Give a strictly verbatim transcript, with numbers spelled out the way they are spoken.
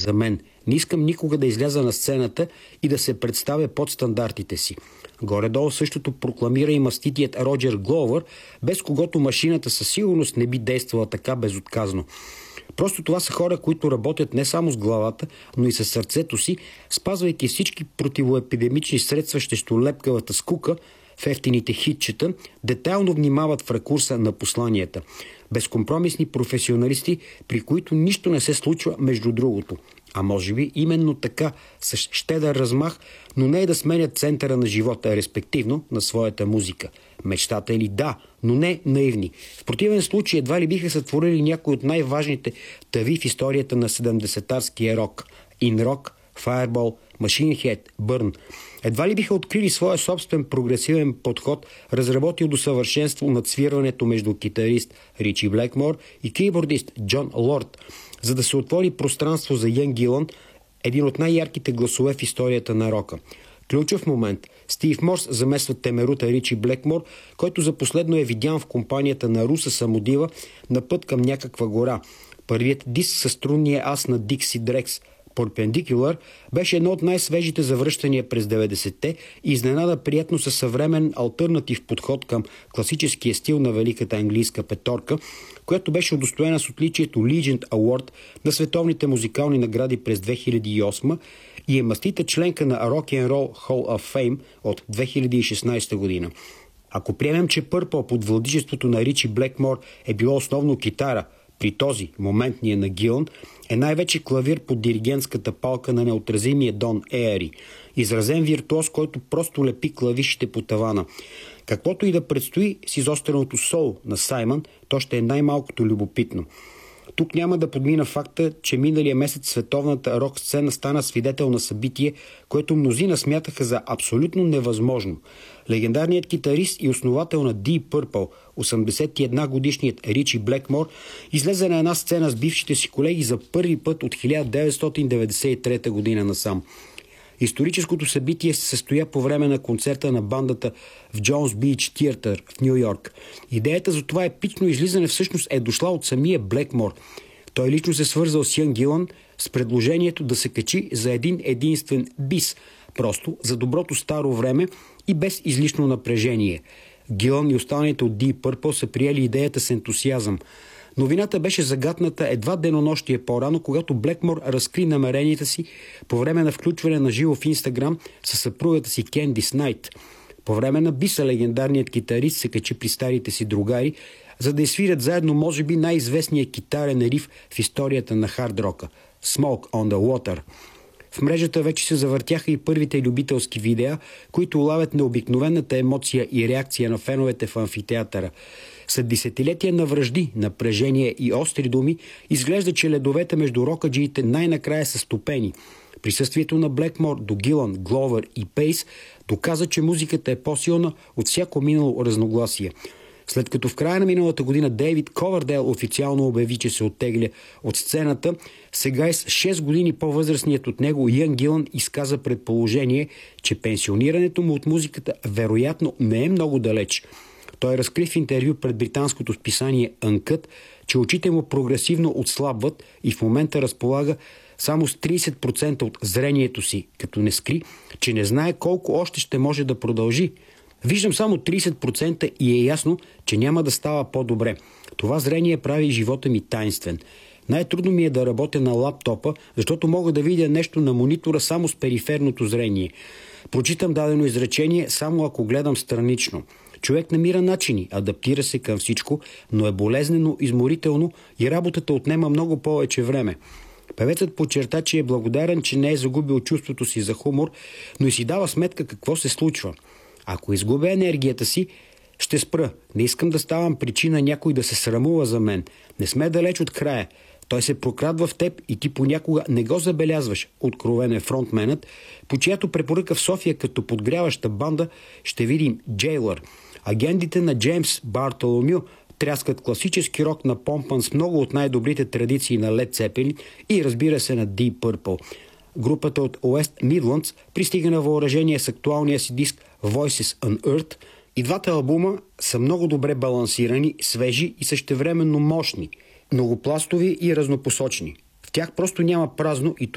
за мен. Не искам никога да изляза на сцената и да се представя под стандартите си. Горе-долу същото прокламира и маститият Роджер Гловър, без когото машината със сигурност не би действала така безотказно. Просто това са хора, които работят не само с главата, но и със сърцето си, спазвайки всички противоепидемични средства срещу лепкавата скука в ефтините хитчета, детайлно внимават в ракурса на посланията. Безкомпромисни професионалисти, при които нищо не се случва между другото. А може би именно така, с щедър размах, но не е да сменят центъра на живота, респективно на своята музика. Мечтата е ли? Да, но не наивни. В противен случай едва ли биха сътворили някои от най-важните тави в историята на седемдесетарския рок. In Rock, Fireball, Machine Head, Burn. Едва ли биха открили своя собствен прогресивен подход, разработил до съвършенство над свирването между китарист Ричи Блекмор и кейбордист Джон Лорд, за да се отвори пространство за Иан Гилън, един от най-ярките гласове в историята на рока. Ключов момент. Стив Морс замесва темерута Ричи Блекмор, който за последно е видян в компанията на руса самодива на път към някаква гора. Първият диск със струнния ас на Дикси Дрекс, Perpendicular, беше едно от най-свежите завръщания през деветдесетте и изненада приятно със съвремен алтернатив подход към класическия стил на великата английска петорка, която беше удостоена с отличието Legend Award на световните музикални награди през две хиляди и осма и е мастита членка на Rock and Roll Hall of Fame от две хиляди и шестнадесета година. Ако приемем, че Purple под владичеството на Ричи Блекмор е било основно китара, при този моментния на Гилън е най-вече клавир под диригентската палка на неотразимия Дон Еари. Изразен виртуоз, който просто лепи клавишите по тавана. Каквото и да предстои с изостреното соло на Саймън, то ще е най-малкото любопитно. Тук няма да подмина факта, че миналия месец световната рок сцена стана свидетел на събитие, което мнозина смятаха за абсолютно невъзможно. Легендарният китарист и основател на Deep Purple, осемдесет и една годишният Ричи Блекмор, излезе на една сцена с бившите си колеги за първи път от хиляда деветстотин деветдесет и трета година насам. Историческото събитие се състоя по време на концерта на бандата в Джонс Бич Театър в Ню Йорк. Идеята за това епично излизане всъщност е дошла от самия Блекмор. Той лично се свързал с Иан Гилън с предложението да се качи за един единствен бис, просто за доброто старо време и без излишно напрежение. Гилън и останалите от Deep Purple са приели идеята с ентусиазъм. Новината беше загатната едва денонощие по-рано, когато Блекмор разкри намеренията си по време на включване на живо в Инстаграм със съпругата си Кендис Найт. По време на биса легендарният китарист се качи при старите си другари, за да изсвирят заедно може би най-известния китарен риф в историята на хард рока – Smoke on the Water. В мрежата вече се завъртяха и първите любителски видеа, които улавят необикновената емоция и реакция на феновете в амфитеатъра. След десетилетия на вражди, напрежение и остри думи, изглежда, че ледовете между рокаджиите най-накрая са стопени. Присъствието на Блекмор до Гилън, Гловър и Пейс доказа, че музиката е по-силна от всяко минало разногласие. След като в края на миналата година Дейвид Ковердейл официално обяви, че се оттегля от сцената, сега и с шест години по-възрастният от него Иан Гилън изказа предположение, че пенсионирането му от музиката вероятно не е много далеч. Той разкри в интервю пред британското списание Uncut, че очите му прогресивно отслабват и в момента разполага само с тридесет процента от зрението си, като не скри, че не знае колко още ще може да продължи. Виждам само тридесет процента и е ясно, че няма да става по-добре. Това зрение прави живота ми таинствен. Най-трудно ми е да работя на лаптопа, защото мога да видя нещо на монитора само с периферното зрение. Прочитам дадено изречение само ако гледам странично. Човек намира начини, адаптира се към всичко, но е болезнено, изморително и работата отнема много повече време. Певецът подчерта, че е благодарен, че не е загубил чувството си за хумор, но и си дава сметка какво се случва. Ако изгубя енергията си, ще спра. Не искам да ставам причина някой да се срамува за мен. Не сме далеч от края. Той се прокрадва в теб и ти понякога не го забелязваш. Откровен е фронтменът, по чиято препоръка в София като подгряваща банда ще видим Джейлър. Агентите на Джеймс Бартоломю тряскат класически рок на помпан с много от най-добрите традиции на Led Zeppelin и разбира се на Deep Purple. Групата от West Midlands пристига на въоръжение с актуалния си диск Voices on Earth. И двата албума са много добре балансирани, свежи и същевременно мощни, многопластови и разнопосочни. В тях просто няма празно и